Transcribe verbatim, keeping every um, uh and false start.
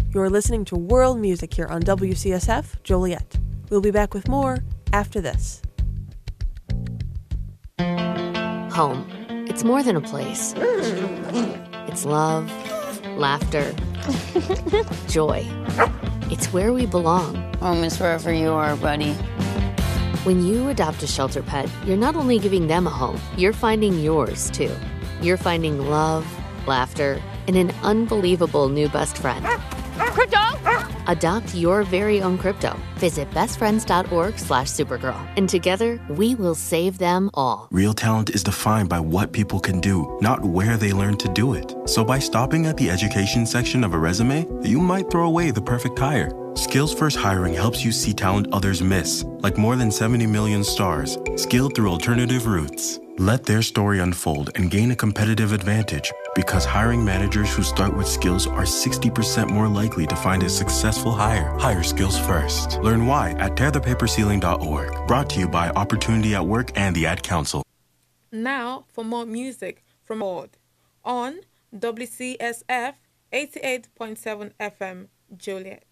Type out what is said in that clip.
You're listening to World Music here on W C S F Joliet. We'll be back with more after this. Home. It's more than a place. It's love, laughter, joy. It's where we belong. Home is wherever you are, buddy. When you adopt a shelter pet, you're not only giving them a home, you're finding yours, too. You're finding love, laughter, and an unbelievable new best friend. Crypto! Adopt your very own crypto. Visit bestfriends.org slash Supergirl. And together, we will save them all. Real talent is defined by what people can do, not where they learn to do it. So by stopping at the education section of a resume, you might throw away the perfect hire. Skills First Hiring helps you see talent others miss, like more than seventy million stars, skilled through alternative routes. Let their story unfold and gain a competitive advantage, because hiring managers who start with skills are sixty percent more likely to find a successful hire. Hire skills first. Learn why at tear the paper ceiling dot org. Brought to you by Opportunity at Work and the Ad Council. Now for more music from Ward on W C S F eighty-eight point seven F M Joliet.